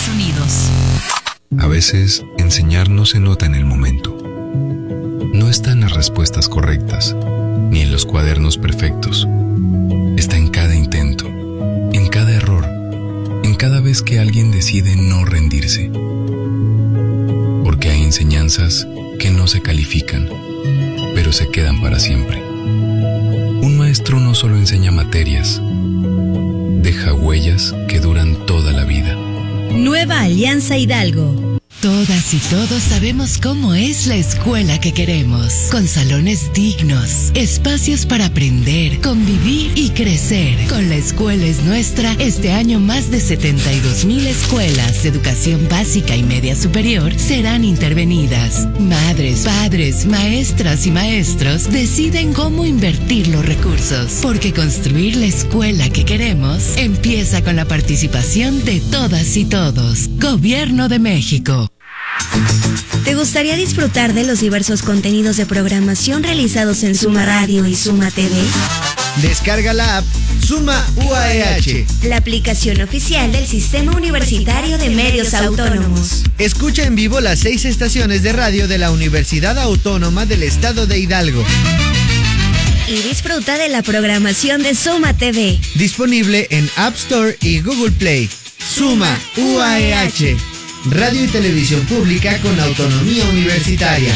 Unidos. A veces, enseñar no se nota en el momento. No está en las respuestas correctas, ni en los cuadernos perfectos. Está en cada intento, en cada error, en cada vez que alguien decide no rendirse. Porque hay enseñanzas que no se califican, pero se quedan para siempre. Un maestro no solo enseña materias, deja huellas que duran toda la vida. Nueva Alianza Hidalgo. Todas y todos sabemos cómo es la escuela que queremos, con salones dignos, espacios para aprender, convivir y crecer. Con La Escuela es Nuestra, este año más de 72,000 escuelas de educación básica y media superior serán intervenidas. Madres, padres, maestras y maestros deciden cómo invertir los recursos, porque construir la escuela que queremos empieza con la participación de todas y todos. Gobierno de México. ¿Te gustaría disfrutar de los diversos contenidos de programación realizados en Suma Radio y Suma TV? Descarga la app Suma UAEH, la aplicación oficial del Sistema Universitario de Medios Autónomos. Escucha en vivo las 6 estaciones de radio de la Universidad Autónoma del Estado de Hidalgo. Y disfruta de la programación de Suma TV. Disponible en App Store y Google Play. Suma UAEH. Radio y televisión pública con autonomía universitaria.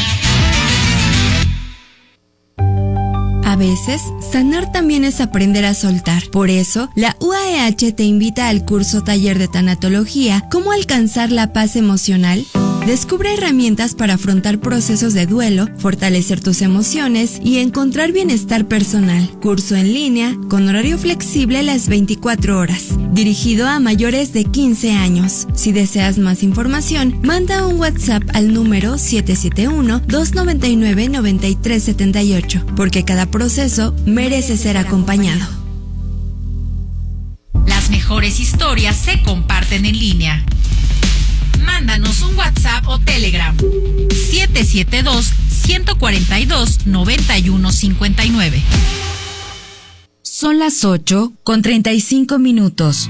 A veces, sanar también es aprender a soltar. Por eso, la UAEH te invita al curso Taller de Tanatología, ¿Cómo alcanzar la paz emocional? Descubre herramientas para afrontar procesos de duelo, fortalecer tus emociones y encontrar bienestar personal. Curso en línea, con horario flexible las 24 horas. Dirigido a mayores de 15 años. Si deseas más información, manda un WhatsApp al número 771-299-9378, porque cada proceso merece ser acompañado. Las mejores historias se comparten en línea. Mándanos un WhatsApp o Telegram 772-142-9159. Son las 8:35.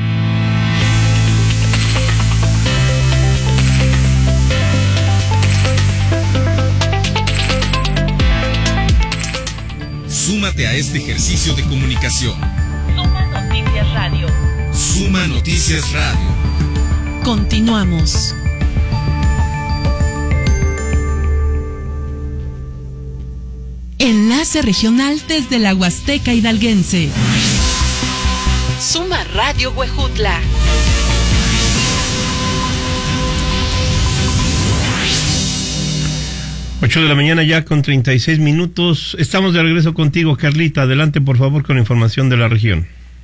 Súmate a este ejercicio de comunicación. Suma Noticias Radio. Suma Noticias Radio. Continuamos. Enlace regional desde la Huasteca hidalguense. Suma Radio Huejutla. Ocho de la mañana ya con 36 minutos. Estamos de regreso contigo, Carlita. Adelante, por favor, con la información de la región.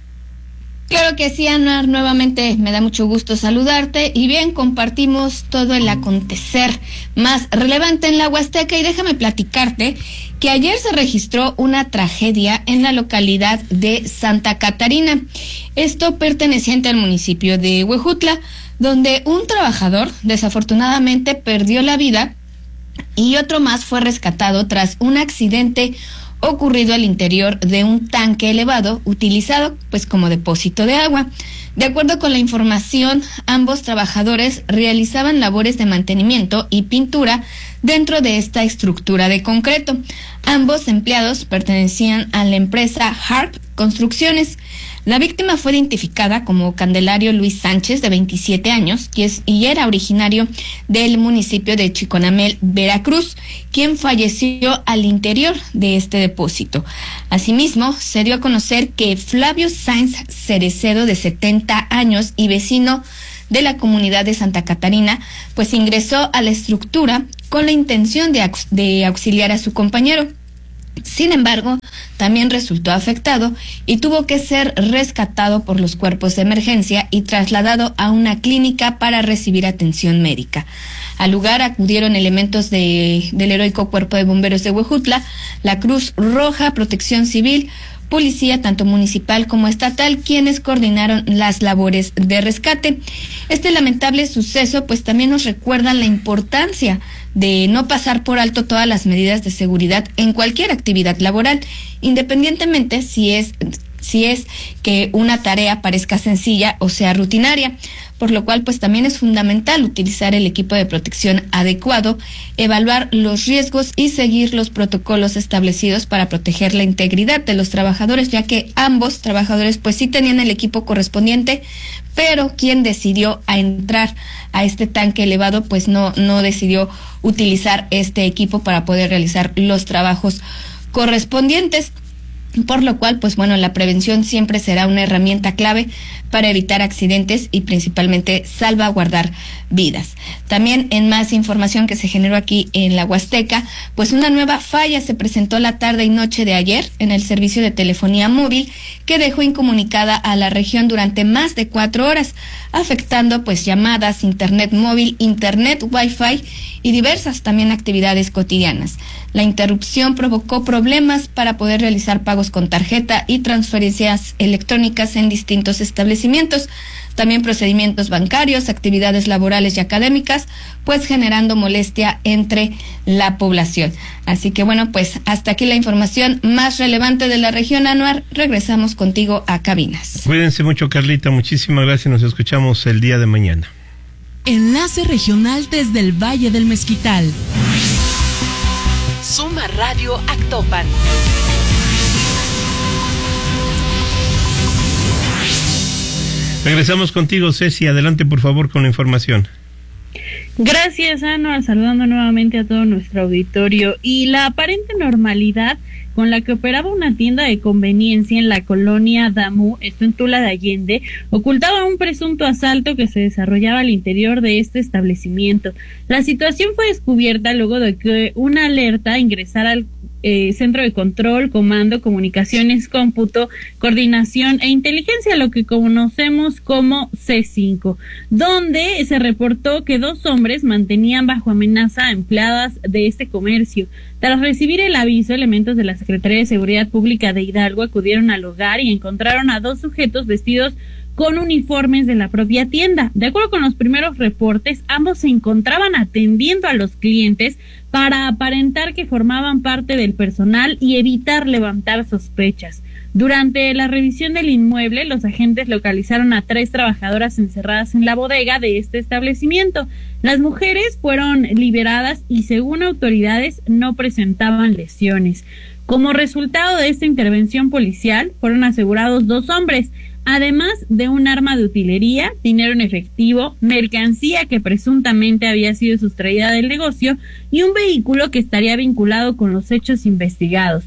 Claro que sí, Anar, nuevamente me da mucho gusto saludarte y bien, compartimos todo el acontecer más relevante en la Huasteca y déjame platicarte que ayer se registró una tragedia en la localidad de Santa Catarina, esto perteneciente al municipio de Huejutla, donde un trabajador desafortunadamente perdió la vida y otro más fue rescatado tras un accidente ocurrido al interior de un tanque elevado utilizado pues como depósito de agua. De acuerdo con la información, ambos trabajadores realizaban labores de mantenimiento y pintura dentro de esta estructura de concreto. Ambos empleados pertenecían a la empresa Harp Construcciones. La víctima fue identificada como Candelario Luis Sánchez, de 27 años, y era originario del municipio de Chiconamel, Veracruz, quien falleció al interior de este depósito. Asimismo, se dio a conocer que Flavio Sáenz Cerecedo, de 70 años y vecino de la comunidad de Santa Catarina, pues ingresó a la estructura con la intención de auxiliar a su compañero. Sin embargo, también resultó afectado y tuvo que ser rescatado por los cuerpos de emergencia y trasladado a una clínica para recibir atención médica. Al lugar acudieron elementos del heroico Cuerpo de Bomberos de Huejutla, la Cruz Roja, Protección Civil, policía tanto municipal como estatal, quienes coordinaron las labores de rescate. Este lamentable suceso pues también nos recuerda la importancia de no pasar por alto todas las medidas de seguridad en cualquier actividad laboral, independientemente si es que una tarea parezca sencilla o sea rutinaria, por lo cual pues también es fundamental utilizar el equipo de protección adecuado, evaluar los riesgos y seguir los protocolos establecidos para proteger la integridad de los trabajadores, ya que ambos trabajadores pues sí tenían el equipo correspondiente, pero quien decidió a entrar a este tanque elevado pues no decidió utilizar este equipo para poder realizar los trabajos correspondientes. Por lo cual, pues bueno, la prevención siempre será una herramienta clave para evitar accidentes y principalmente salvaguardar vidas. También en más información que se generó aquí en la Huasteca, pues una nueva falla se presentó la tarde y noche de ayer en el servicio de telefonía móvil que dejó incomunicada a la región durante más de 4 horas, afectando pues llamadas, internet móvil, internet, wifi y diversas también actividades cotidianas. La interrupción provocó problemas para poder realizar pagos con tarjeta y transferencias electrónicas en distintos establecimientos, también procedimientos bancarios, actividades laborales y académicas, pues generando molestia entre la población. Así que bueno, pues hasta aquí la información más relevante de la región. Anuar, regresamos contigo a cabinas. Cuídense mucho, Carlita, muchísimas gracias, nos escuchamos el día de mañana. Enlace regional desde el Valle del Mezquital. Suma Radio Actopan. Regresamos contigo, Ceci. Adelante, por favor, con la información. Gracias, Anuar. Saludando nuevamente a todo nuestro auditorio. Y la aparente normalidad con la que operaba una tienda de conveniencia en la colonia Damú, esto en Tula de Allende, ocultaba un presunto asalto que se desarrollaba al interior de este establecimiento. La situación fue descubierta luego de que una alerta ingresara al Centro de Control, Comando, Comunicaciones, Cómputo, Coordinación e Inteligencia, lo que conocemos como C5, donde se reportó que 2 hombres mantenían bajo amenaza a empleadas de este comercio. Tras recibir el aviso, elementos de la Secretaría de Seguridad Pública de Hidalgo acudieron al lugar y encontraron a 2 sujetos vestidos con uniformes de la propia tienda. De acuerdo con los primeros reportes, ambos se encontraban atendiendo a los clientes para aparentar que formaban parte del personal y evitar levantar sospechas. Durante la revisión del inmueble, los agentes localizaron a 3 trabajadoras encerradas en la bodega de este establecimiento. Las mujeres fueron liberadas y, según autoridades, no presentaban lesiones. Como resultado de esta intervención policial, fueron asegurados 2 hombres, además de un arma de utilería, dinero en efectivo, mercancía que presuntamente había sido sustraída del negocio y un vehículo que estaría vinculado con los hechos investigados.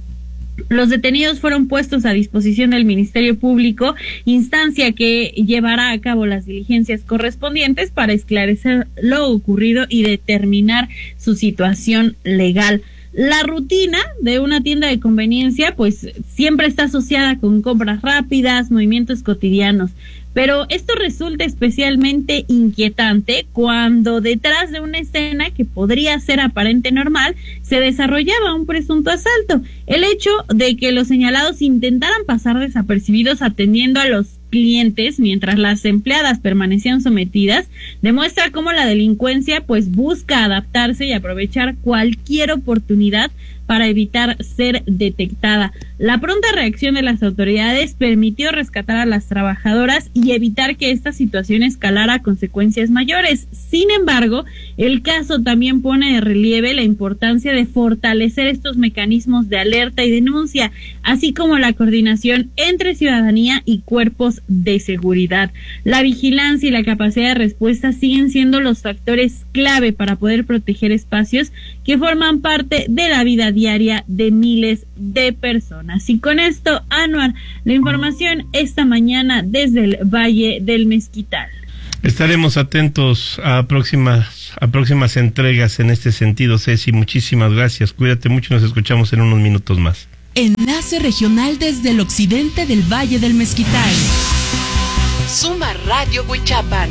Los detenidos fueron puestos a disposición del Ministerio Público, instancia que llevará a cabo las diligencias correspondientes para esclarecer lo ocurrido y determinar su situación legal. La rutina de una tienda de conveniencia pues siempre está asociada con compras rápidas, movimientos cotidianos, pero esto resulta especialmente inquietante cuando detrás de una escena que podría ser aparente normal se desarrollaba un presunto asalto. El hecho de que los señalados intentaran pasar desapercibidos atendiendo a los clientes mientras las empleadas permanecían sometidas demuestra cómo la delincuencia pues busca adaptarse y aprovechar cualquier oportunidad para evitar ser detectada. La pronta reacción de las autoridades permitió rescatar a las trabajadoras y evitar que esta situación escalara a consecuencias mayores. Sin embargo, el caso también pone de relieve la importancia de fortalecer estos mecanismos de alerta y denuncia, así como la coordinación entre ciudadanía y cuerpos de seguridad. La vigilancia y la capacidad de respuesta siguen siendo los factores clave para poder proteger espacios que forman parte de la vida diaria de miles de personas. Y con esto, Anuar, la información esta mañana desde el Valle del Mezquital. Estaremos atentos a próximas entregas en este sentido, Ceci. Muchísimas gracias. Cuídate mucho, nos escuchamos en unos minutos más. Enlace regional desde el occidente del Valle del Mezquital. Suma Radio Huichapan.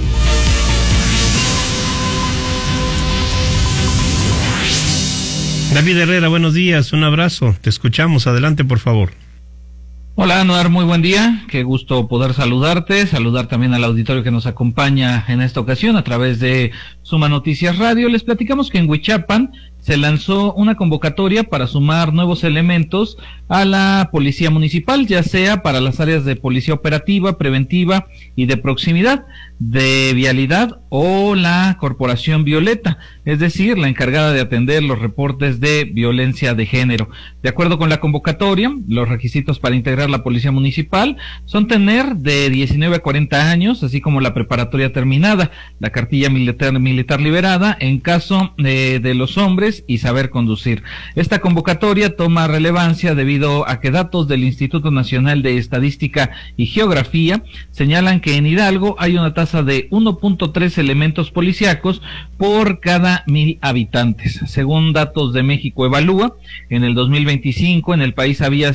David Herrera, buenos días, un abrazo, te escuchamos, adelante por favor. Hola Anuar, muy buen día, qué gusto poder saludarte, saludar también al auditorio que nos acompaña en esta ocasión a través de Suma Noticias Radio. Les platicamos que en Huichapan se lanzó una convocatoria para sumar nuevos elementos a la policía municipal, ya sea para las áreas de policía operativa, preventiva y de proximidad. de Vialidad o la Corporación Violeta, es decir, la encargada de atender los reportes de violencia de género. De acuerdo con la convocatoria, los requisitos para integrar la Policía Municipal son tener de 19 a 40 años, así como la preparatoria terminada, la cartilla militar liberada en caso de los hombres y saber conducir. Esta convocatoria toma relevancia debido a que datos del Instituto Nacional de Estadística y Geografía señalan que en Hidalgo hay una tasa de 1.3 elementos policíacos por cada 1,000 habitantes. Según datos de México Evalúa, en el 2025 en el país había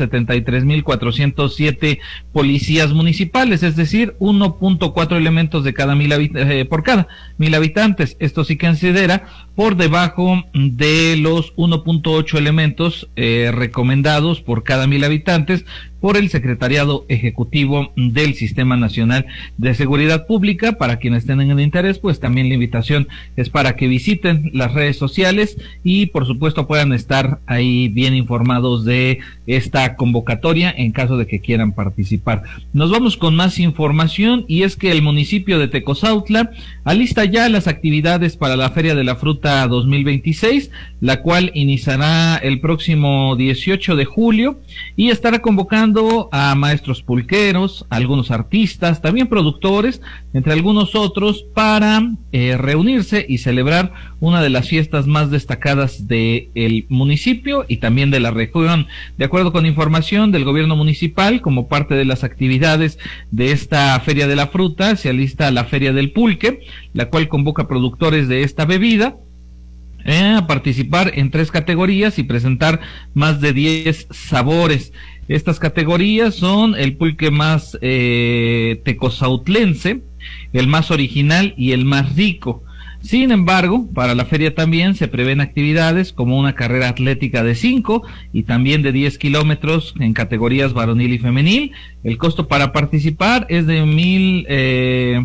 173,407 policías municipales, es decir, 1.4 elementos de cada por cada 1,000 habitantes. Esto sí considera por debajo de los 1.8 elementos recomendados por cada 1,000 habitantes por el Secretariado Ejecutivo del Sistema Nacional de Seguridad Pública. Para quienes tengan interés, pues también la invitación es para que visiten las redes sociales y por supuesto puedan estar ahí bien informados de esta convocatoria en caso de que quieran participar. Nos vamos con más información, y es que el municipio de Tecozautla alista ya las actividades para la Feria de la Fruta 2026, la cual iniciará el próximo 18 de julio y estará convocando a maestros pulqueros, algunos artistas, también productores, entre algunos otros, para reunirse y celebrar una de las fiestas más destacadas del municipio y también de la región. De acuerdo con información del gobierno municipal, como parte de las actividades de esta Feria de la Fruta, se alista la Feria del Pulque, la cual convoca productores de esta bebida a participar en 3 categorías y presentar más de 10 sabores. Estas categorías son el pulque más tecozautlense, el más original y el más rico. Sin embargo, para la feria también se prevén actividades como una carrera atlética de 5 y también de 10 kilómetros en categorías varonil y femenil. El costo para participar es de 1,000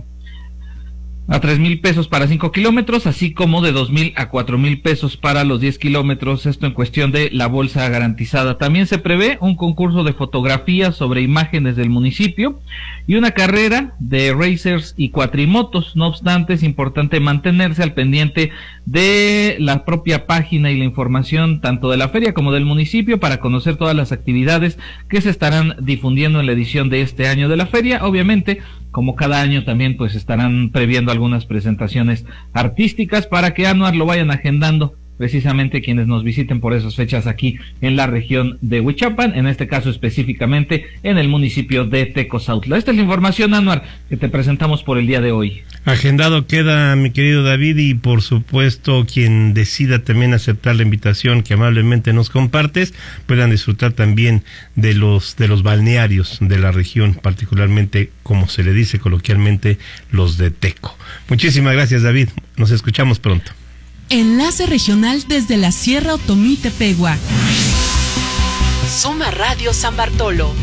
a 3,000 pesos para 5 kilómetros, así como de 2,000 a 4,000 pesos para los 10 kilómetros, esto en cuestión de la bolsa garantizada. También se prevé un concurso de fotografías sobre imágenes del municipio y una carrera de racers y cuatrimotos. No obstante, es importante mantenerse al pendiente de la propia página y la información tanto de la feria como del municipio para conocer todas las actividades que se estarán difundiendo en la edición de este año de la feria. Obviamente, como cada año también pues estarán previendo algunas presentaciones artísticas para que Anuar lo vayan agendando precisamente quienes nos visiten por esas fechas aquí en la región de Huichapan, en este caso específicamente en el municipio de Tecozautla. Esta es la información, Anuar, que te presentamos por el día de hoy. Agendado queda, mi querido David, y por supuesto quien decida también aceptar la invitación que amablemente nos compartes, puedan disfrutar también de los balnearios de la región, particularmente, como se le dice coloquialmente, los de Teco. Muchísimas gracias, David, nos escuchamos pronto. Enlace regional desde la Sierra Otomí-Tepehua. Suma Radio San Bartolo.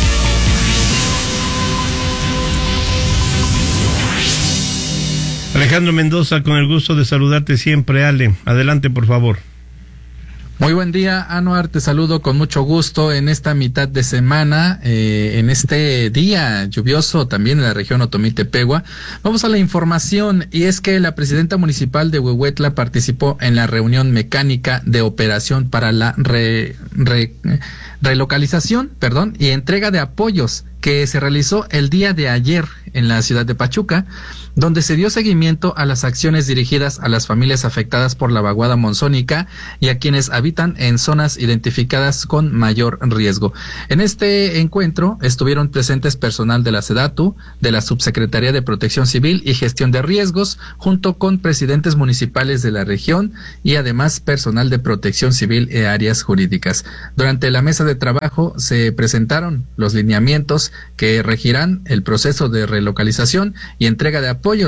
Alejandro Mendoza, con el gusto de saludarte siempre, Ale. Adelante, por favor. Muy buen día, Anuar, te saludo con mucho gusto en esta mitad de semana, en este día lluvioso también en la región Otomí-Tepehua. Vamos a la información, y es que la presidenta municipal de Huehuetla participó en la reunión mecánica de operación para la relocalización, y entrega de apoyos que se realizó el día de ayer en la ciudad de Pachuca, donde se dio seguimiento a las acciones dirigidas a las familias afectadas por la vaguada monzónica y a quienes habitan en zonas identificadas con mayor riesgo. En este encuentro estuvieron presentes personal de la SEDATU, de la Subsecretaría de Protección Civil y Gestión de Riesgos, junto con presidentes municipales de la región y además personal de Protección Civil e áreas jurídicas. Durante la mesa de trabajo se presentaron los lineamientos que regirán el proceso de relocalización y entrega de apoyos.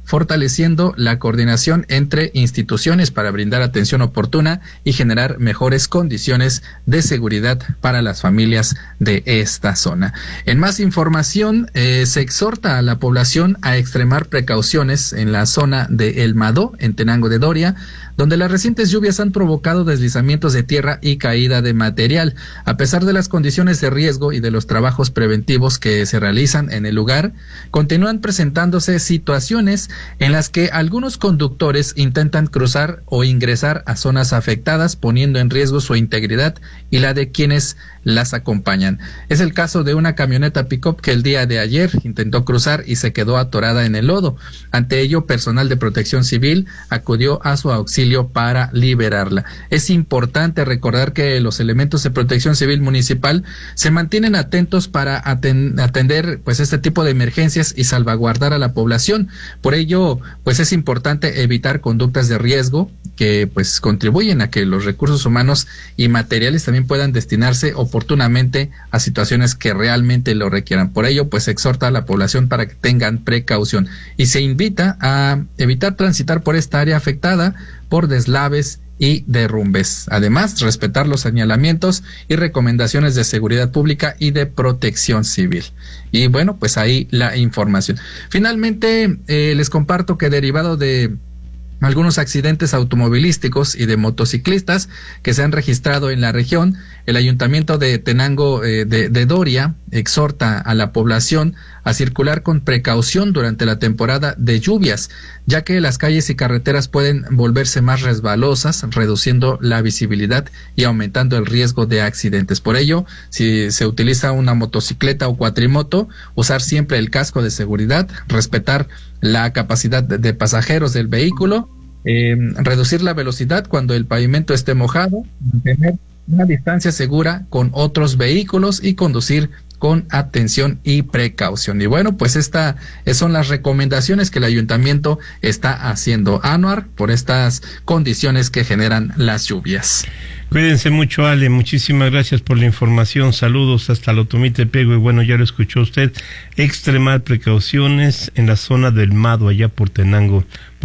fortaleciendo la coordinación entre instituciones para brindar atención oportuna y generar mejores condiciones de seguridad para las familias de esta zona. En más información, se exhorta a la población a extremar precauciones en la zona de El Madó, en Tenango de Doria, donde las recientes lluvias han provocado deslizamientos de tierra y caída de material. A pesar de las condiciones de riesgo y de los trabajos preventivos que se realizan en el lugar, continúan presentándose situaciones en las que algunos conductores intentan cruzar o ingresar a zonas afectadas, poniendo en riesgo su integridad y la de quienes las acompañan. Es el caso de una camioneta pick-up que el día de ayer intentó cruzar y se quedó atorada en el lodo. Ante ello, personal de Protección Civil acudió a su auxilio para liberarla. Es importante recordar que los elementos de Protección Civil Municipal se mantienen atentos para atender pues este tipo de emergencias y salvaguardar a la población. Por ello, pues es importante evitar conductas de riesgo que pues contribuyen a que los recursos humanos y materiales también puedan destinarse oportunamente a situaciones que realmente lo requieran. Por ello, pues se exhorta a la población para que tengan precaución y se invita a evitar transitar por esta área afectada por deslaves y derrumbes. Además, respetar los señalamientos y recomendaciones de seguridad pública y de protección civil. Y bueno, pues ahí la información. Finalmente, les comparto que derivado de algunos accidentes automovilísticos y de motociclistas que se han registrado en la región, el Ayuntamiento de Tenango de Doria exhorta a la población a circular con precaución durante la temporada de lluvias, ya que las calles y carreteras pueden volverse más resbalosas, reduciendo la visibilidad y aumentando el riesgo de accidentes. Por ello, si se utiliza una motocicleta o cuatrimoto, usar siempre el casco de seguridad, respetar la capacidad de pasajeros del vehículo, reducir la velocidad cuando el pavimento esté mojado, mantener una distancia segura con otros vehículos y conducir con atención y precaución. Y bueno, pues estas son las recomendaciones que el ayuntamiento está haciendo, Anuar, por estas condiciones que generan las lluvias. Cuídense mucho, Ale, muchísimas gracias por la información, saludos hasta Lotomitepego y bueno, ya lo escuchó usted, extremar precauciones en la zona del Mado, allá por Tenango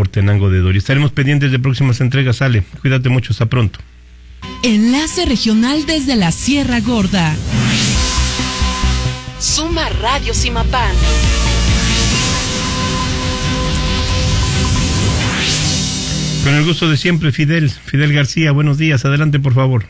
de Doria. Estaremos pendientes de próximas entregas, Ale, cuídate mucho, hasta pronto. Enlace regional desde la Sierra Gorda. Suma Radio Simapán. Con el gusto de siempre, Fidel García, buenos días, adelante por favor.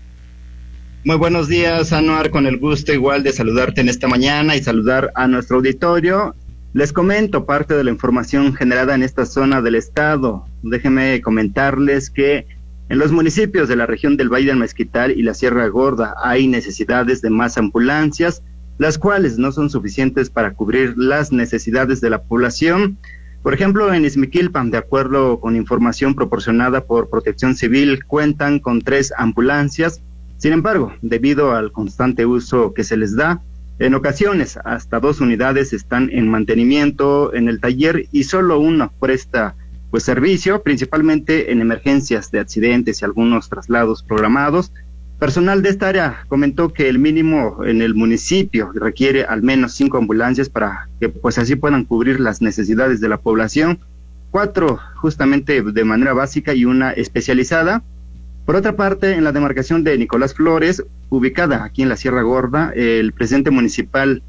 Muy buenos días, Anuar, con el gusto igual de saludarte en esta mañana y saludar a nuestro auditorio. Les comento parte de la información generada en esta zona del estado. Déjenme comentarles que en los municipios de la región del Valle del Mezquital y la Sierra Gorda hay necesidades de más ambulancias, las cuales no son suficientes para cubrir las necesidades de la población. Por ejemplo, en Izmiquilpan, de acuerdo con información proporcionada por Protección Civil, cuentan con 3 ambulancias. Sin embargo, debido al constante uso que se les da, en ocasiones hasta 2 unidades están en mantenimiento en el taller y solo uno presta servicio, principalmente en emergencias de accidentes y algunos traslados programados. Personal de esta área comentó que el mínimo en el municipio requiere al menos 5 ambulancias para que así puedan cubrir las necesidades de la población, 4 justamente de manera básica y una especializada. Por otra parte, en la demarcación de Nicolás Flores, ubicada aquí en la Sierra Gorda, el presidente municipal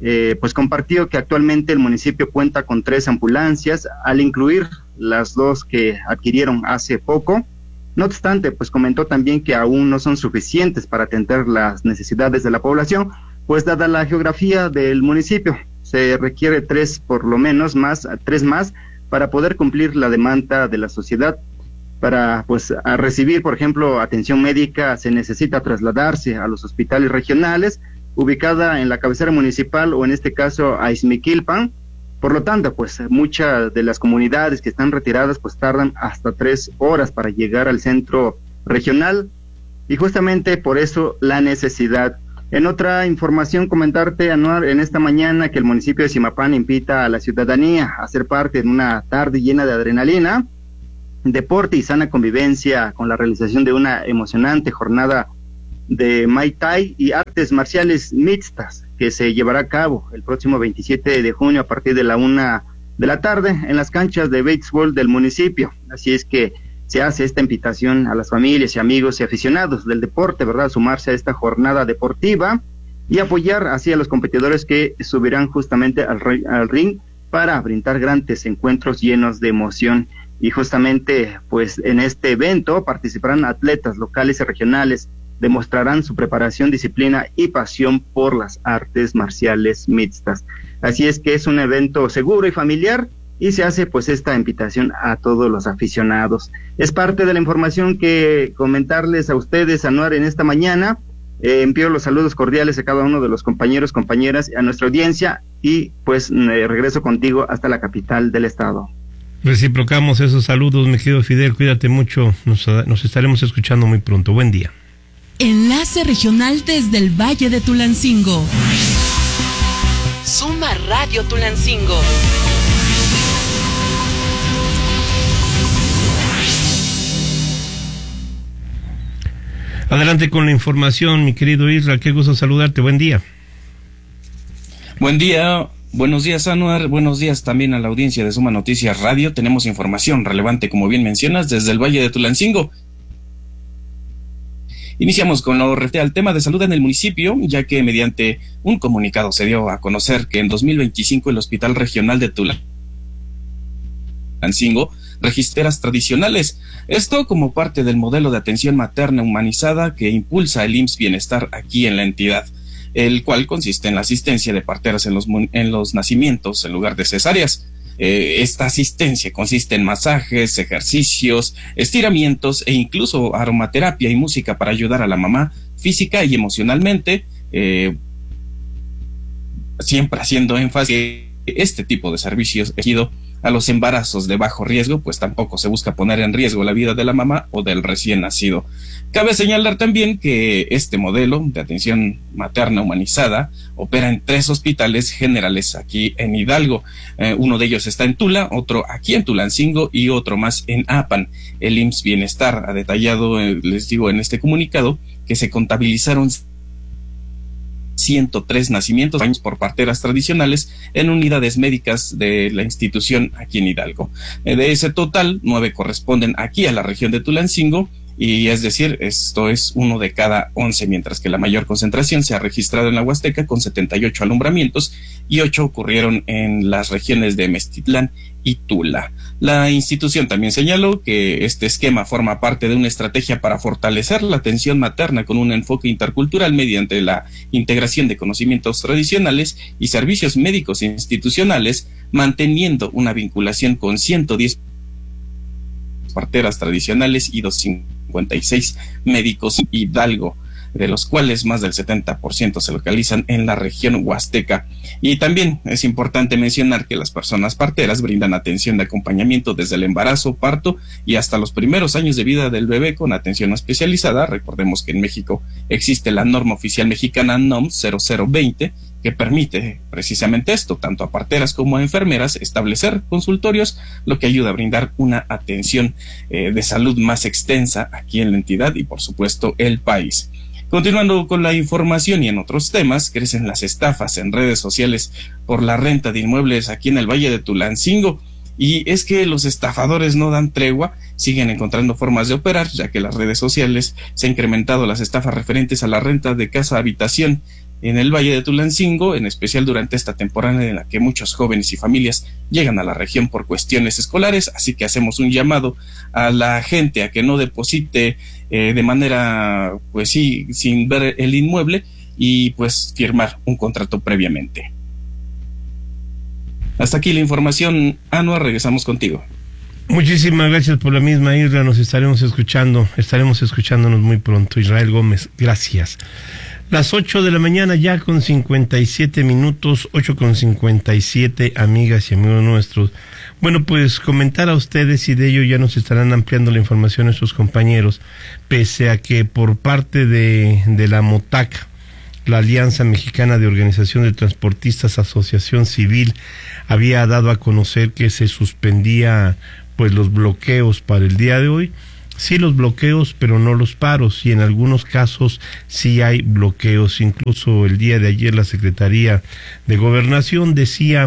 compartió que actualmente el municipio cuenta con 3 ambulancias, al incluir las 2 que adquirieron hace poco. No obstante, comentó también que aún no son suficientes para atender las necesidades de la población, pues dada la geografía del municipio, se requiere 3 por lo menos más, 3 más para poder cumplir la demanda de la sociedad. Para a recibir, por ejemplo, atención médica se necesita trasladarse a los hospitales regionales, ubicada en la cabecera municipal o en este caso a Izmiquilpan. Por lo tanto, muchas de las comunidades que están retiradas tardan hasta 3 horas para llegar al centro regional y justamente por eso la necesidad. En otra información comentarte, Anuar, en esta mañana que el municipio de Simapán invita a la ciudadanía a ser parte de una tarde llena de adrenalina, deporte y sana convivencia con la realización de una emocionante jornada de Muay Thai y artes marciales mixtas que se llevará a cabo el próximo 27 de junio a partir de la 1 de la tarde en las canchas de béisbol del municipio. Así es que se hace esta invitación a las familias y amigos y aficionados del deporte, ¿verdad?, a sumarse a esta jornada deportiva y apoyar así a los competidores que subirán justamente al ring para brindar grandes encuentros llenos de emoción. Y justamente, pues en este evento participarán atletas locales y regionales, demostrarán su preparación, disciplina y pasión por las artes marciales mixtas. Así es que es un evento seguro y familiar, y se hace pues esta invitación a todos los aficionados. Es parte de la información que comentarles a ustedes, Anuar, en esta mañana. Envío los saludos cordiales a cada uno de los compañeros, compañeras, a nuestra audiencia, y pues regreso contigo hasta la capital del estado. Reciprocamos esos saludos, mi querido Fidel, cuídate mucho, nos estaremos escuchando muy pronto. Buen día. Enlace regional desde el Valle de Tulancingo. Suma Radio Tulancingo. Adelante con la información, mi querido Isra, qué gusto saludarte, buen día. Buen día, buenos días, Anuar, buenos días también a la audiencia de Suma Noticias Radio. Tenemos información relevante, como bien mencionas, desde el Valle de Tulancingo. Iniciamos con lo referente al tema de salud en el municipio, ya que mediante un comunicado se dio a conocer que en 2025 el Hospital Regional de Tulancingo registeras tradicionales. Esto como parte del modelo de atención materna humanizada que impulsa el IMSS Bienestar aquí en la entidad, el cual consiste en la asistencia de parteras en los nacimientos en lugar de cesáreas. Esta asistencia consiste en masajes, ejercicios, estiramientos e incluso aromaterapia y música para ayudar a la mamá física y emocionalmente, siempre haciendo énfasis que este tipo de servicios dirigido a los embarazos de bajo riesgo, pues tampoco se busca poner en riesgo la vida de la mamá o del recién nacido. Cabe señalar también que este modelo de atención materna humanizada opera en 3 hospitales generales aquí en Hidalgo. Uno de ellos está en Tula, otro aquí en Tulancingo y otro más en Apan. El IMSS Bienestar ha detallado, les digo, en este comunicado, que se contabilizaron 103 nacimientos por parteras tradicionales en unidades médicas de la institución aquí en Hidalgo. De ese total, 9 corresponden aquí a la región de Tulancingo, y es decir, esto es 1 de cada 11, mientras que la mayor concentración se ha registrado en la Huasteca con 78 alumbramientos y 8 ocurrieron en las regiones de Meztitlán y Tula. La institución también señaló que este esquema forma parte de una estrategia para fortalecer la atención materna con un enfoque intercultural mediante la integración de conocimientos tradicionales y servicios médicos institucionales, manteniendo una vinculación con 110 parteras tradicionales y 256 médicos Hidalgo, de los cuales más del 70% se localizan en la región huasteca. Y también es importante mencionar que las personas parteras brindan atención de acompañamiento desde el embarazo, parto y hasta los primeros años de vida del bebé con atención especializada. Recordemos que en México existe la norma oficial mexicana NOM 0020, que permite precisamente esto, tanto a parteras como a enfermeras, establecer consultorios, lo que ayuda a brindar una atención de salud más extensa aquí en la entidad y por supuesto el país. Continuando con la información y en otros temas, crecen las estafas en redes sociales por la renta de inmuebles aquí en el Valle de Tulancingo. Y es que los estafadores no dan tregua, siguen encontrando formas de operar, ya que las redes sociales se han incrementado las estafas referentes a la renta de casa-habitación en el Valle de Tulancingo, en especial durante esta temporada en la que muchos jóvenes y familias llegan a la región por cuestiones escolares. Así que hacemos un llamado a la gente a que no deposite de manera, pues sí, sin ver el inmueble y pues firmar un contrato previamente. Hasta aquí la información, Anuar, regresamos contigo. Muchísimas gracias por la misma, Isra, nos estaremos escuchándonos muy pronto. Israel Gómez, gracias. Las 8 de la mañana ya con 57 minutos, 8:57, amigas y amigos nuestros. Bueno, pues comentar a ustedes, y de ello ya nos estarán ampliando la información nuestros compañeros, pese a que por parte de la MOTAC, la Alianza Mexicana de Organización de Transportistas Asociación Civil, había dado a conocer que se suspendía pues los bloqueos para el día de hoy. Sí, los bloqueos, pero no los paros, y en algunos casos sí hay bloqueos. Incluso el día de ayer la Secretaría de Gobernación decía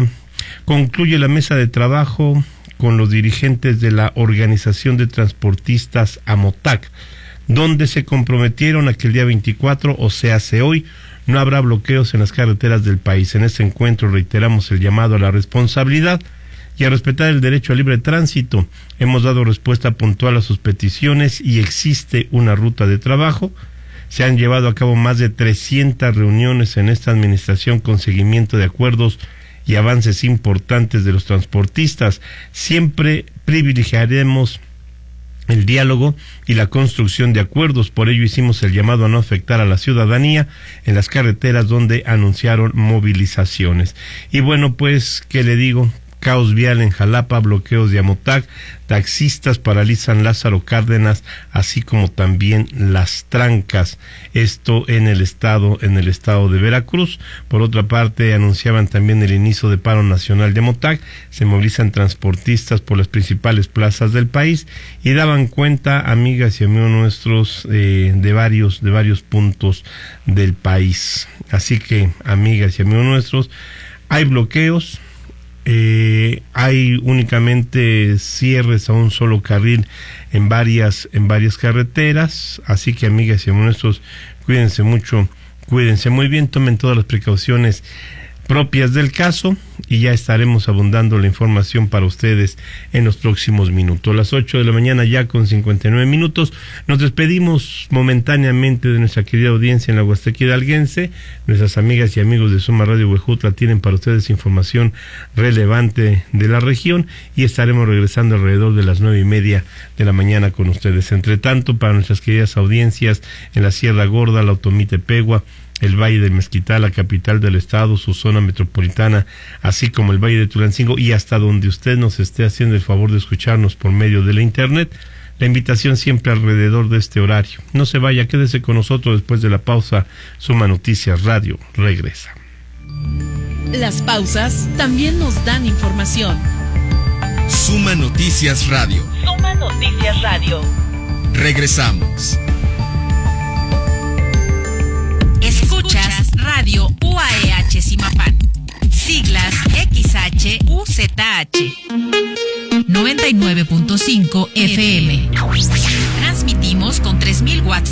Concluye la mesa de trabajo con los dirigentes de la Organización de Transportistas AMOTAC, donde se comprometieron a que el día 24, o sea, hoy, no habrá bloqueos en las carreteras del país. En este encuentro reiteramos el llamado a la responsabilidad y a respetar el derecho al libre tránsito. Hemos dado respuesta puntual a sus peticiones y existe una ruta de trabajo. Se han llevado a cabo más de 300 reuniones en esta administración con seguimiento de acuerdos y avances importantes de los transportistas. Siempre privilegiaremos el diálogo y la construcción de acuerdos. Por ello hicimos el llamado a no afectar a la ciudadanía en las carreteras donde anunciaron movilizaciones. Y bueno, pues, ¿qué le digo? Caos vial en Jalapa, bloqueos de AMOTAC, taxistas paralizan Lázaro Cárdenas, así como también Las Trancas, esto en el estado de Veracruz. Por otra parte, anunciaban también el inicio de paro nacional de AMOTAC, se movilizan transportistas por las principales plazas del país y daban cuenta, amigas y amigos nuestros, de varios puntos del país. Así que, amigas y amigos nuestros, hay bloqueos. Hay únicamente cierres a un solo carril en varias carreteras, así que, amigas y amigos nuestros, cuídense mucho, cuídense muy bien, tomen todas las precauciones propias del caso y ya estaremos abundando la información para ustedes en los próximos minutos. Las 8 de la mañana ya con 59 minutos. Nos despedimos momentáneamente de nuestra querida audiencia en la Huasteca Hidalguense. Nuestras amigas y amigos de Suma Radio Huejutla tienen para ustedes información relevante de la región y estaremos regresando alrededor de las 9:30 de la mañana con ustedes. Entre tanto, para nuestras queridas audiencias en la Sierra Gorda, la Otomí-Tepegua, el Valle del Mezquital, la capital del estado, su zona metropolitana, así como el Valle de Tulancingo y hasta donde usted nos esté haciendo el favor de escucharnos por medio de la internet, la invitación siempre alrededor de este horario. No se vaya, quédese con nosotros después de la pausa. Suma Noticias Radio regresa. Las pausas también nos dan información. Suma Noticias Radio. Suma Noticias Radio. Regresamos. Escuchas Radio UAEH Zimapán. Siglas XHUZH. 99.5 FM. Transmitimos con 3000 watts